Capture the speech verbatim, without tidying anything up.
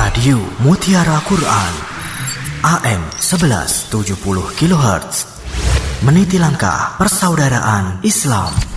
Radio Mutiara Quran A M seribu seratus tujuh puluh kilohertz, meniti langkah persaudaraan Islam.